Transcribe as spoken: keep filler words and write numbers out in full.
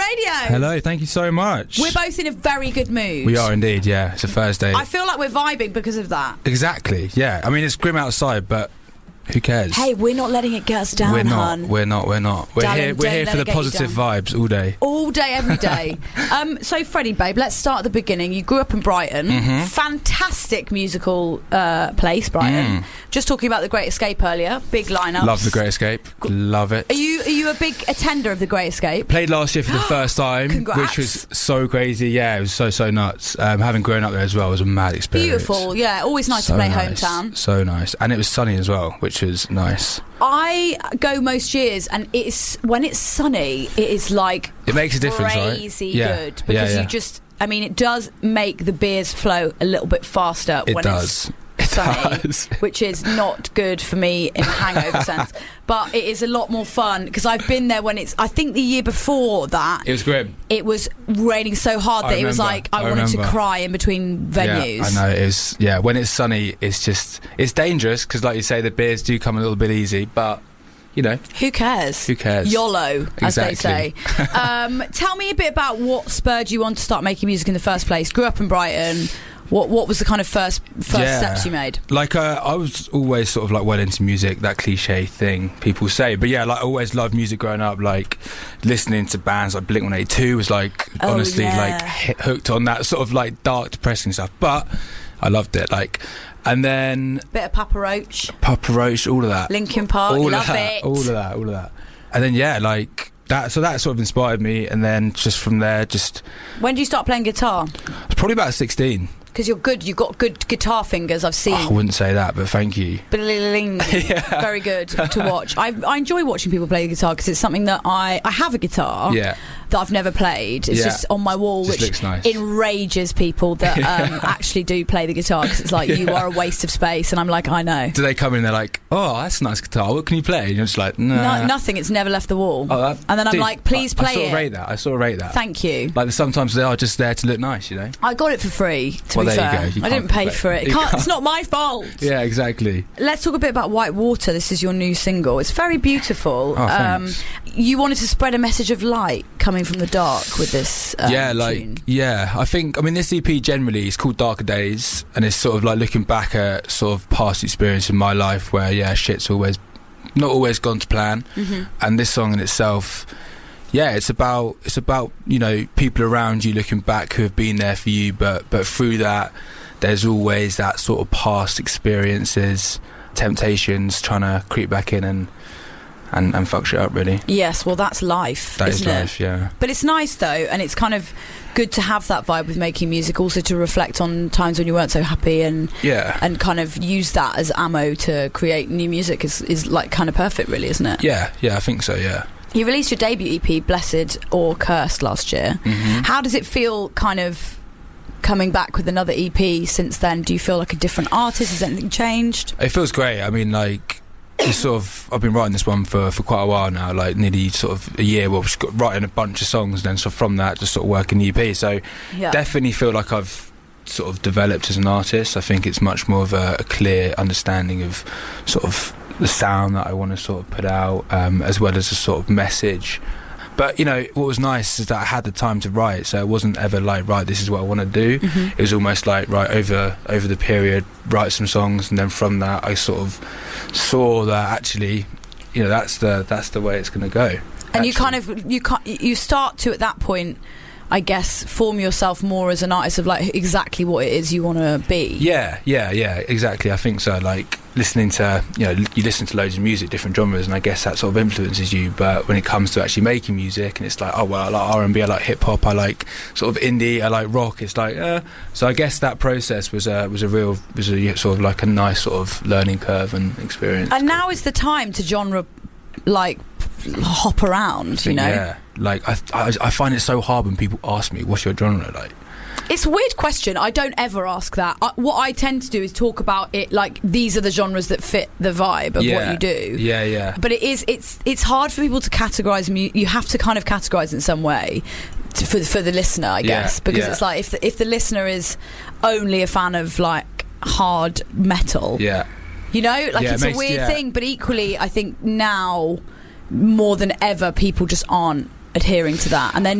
Radio. Hello, thank you so much. We're both in a very good mood. We are indeed, yeah. It's a Thursday. I feel like we're vibing because of that. Exactly, yeah. I mean, it's grim outside, but who cares? Hey, we're not letting it get us down, we're not, hun. We're not, we're not. We're Darling, here, we're here don't for let the it get you positive down. vibes all day. All day, every day. um, so, Freddie, babe, let's start at the beginning. You grew up in Brighton. Mm-hmm. Fantastic musical uh, place, Brighton. Mm. Just talking about The Great Escape earlier. Big lineup. Love The Great Escape. Love it. Are you, are you a big attender of The Great Escape? Played last year for the first time, Congrats. which was so crazy. Yeah, it was so, so nuts. Um, having grown up there as well was a mad experience. Beautiful, yeah. Always nice So to play nice. hometown. So nice. And it was sunny as well, which was nice. I go most years, and it's when it's sunny, it is like It makes a difference, right? crazy Yeah. good Yeah, because yeah. you just. I mean, it does make the beers flow a little bit faster It when does. it's It sunny, does. which is not good for me in a hangover sense. But it is a lot more fun because I've been there when it's. I think the year before that, It was grim. it was raining so hard I that it was remember. like I, I wanted to remember. cry in between venues. Yeah, I know it is. Yeah, when it's sunny, it's just it's dangerous because, like you say, the beers do come a little bit easy, but. You know, Who cares? Who cares? YOLO, as Exactly. they say. um, tell me a bit about what spurred you on to start making music in the first place. Grew up in Brighton. What what was the kind of first first Yeah. steps you made? like uh, I was always sort of like well into music, that cliche thing people say. But yeah, like I always loved music growing up. Like listening to bands like Blink one eighty-two was like Oh, honestly yeah. like hit, hooked on that sort of like dark, depressing stuff. But I loved it. Like, and then Bit of Papa Roach, Papa Roach, all of that. Linkin Park, all love of that, it. all of that, all of that. And then yeah, like that. So that sort of inspired me, and then just from there, just When did you start playing guitar? it's probably about sixteen. Because you're good. You've got good guitar fingers. I've seen. Oh, I wouldn't say that, but thank you. Bling. Yeah. Very good to watch. I, I enjoy watching people play the guitar because it's something that I I have a guitar Yeah, that I've never played. It's Yeah. just on my wall, just which looks nice. enrages people that um, actually do play the guitar because it's like you Yeah. are a waste of space, and I'm like, I know. Do they come in and they're like, oh, that's a nice guitar, what can you play? And you're just like, nah. No, nothing. It's never left the wall. Oh, that- and then I'm dude, like, please I, play I sort it. of rate that. I sort of rate that. Thank you. Like sometimes they are just there to look nice, you know. I got it for free. To Well, be there you fair, go. You I didn't can't pay complain. for it. You Can't, can't. it's not my fault. Yeah, exactly. Let's talk a bit about White Water. This is your new single. It's very beautiful. Oh, thanks. you wanted to spread a message of light coming from the dark with this. Um, yeah, like tune. yeah. I think I mean this E P generally is called Darker Days, and it's sort of like looking back at sort of past experience in my life where yeah, shit's always not always gone to plan, Mhm. and this song in itself. Yeah, it's about it's about you know people around you looking back who have been there for you, but but through that, there's always that sort of past experiences, temptations, trying to creep back in and and, and fuck shit up. Really, Yes, well, that's life. that is isn't it? life. Yeah, But it's nice though, and it's kind of good to have that vibe with making music. Also to reflect on times when you weren't so happy and yeah, and kind of use that as ammo to create new music is is like kind of perfect, really, isn't it? yeah, yeah. I think so. Yeah. You released your debut E P, Blessed or Cursed, last year. Mhm. How does it feel, kind of coming back with another E P since then? Do you feel like a different artist? Has anything changed? It feels great. I mean, like, it's sort of. I've been writing this one for, for quite a while now, like nearly sort of a year. Well, just got writing a bunch of songs, and then so from that, just sort of working the E P. So Yeah. definitely feel like I've sort of developed as an artist. I think it's much more of a, a clear understanding of sort of the sound that I want to sort of put out, um, as well as a sort of message. But you know, what was nice is that I had the time to write, so it wasn't ever like, right, this is what I want to do. Mhm. It was almost like, right, over over the period, write some songs, and then from that, I sort of saw that actually, you know, that's the that's the way it's going to go. And you actually. kind of you can't, you start to at that point, I guess, form yourself more as an artist of like exactly what it is you want to be. Yeah, yeah, yeah, exactly. I think so. Like listening to, you know, you listen to loads of music, different genres, and I guess that sort of influences you. But when it comes to actually making music, and it's like, oh well, I like R and B, I like hip hop, I like sort of indie, I like rock. It's like, uh, so I guess that process was a was a real was a sort of like a nice sort of learning curve and experience. And now is the time to genre, like, hop around. I think, You know, yeah. Like I, I, I find it so hard when people ask me, "What's your genre like?" it's a weird question. I don't ever ask that. I, what I tend to do is talk about it like these are the genres that fit the vibe of yeah. what you do. Yeah, yeah. But it is it's it's hard for people to categorize mu- you have to kind of categorize in some way to, for for the listener, I Yeah, guess, because yeah. it's like if the, if the listener is only a fan of like hard metal, Yeah. you know, like Yeah, it it's makes- a weird yeah. thing. But equally, I think now more than ever, people just aren't adhering to that, and then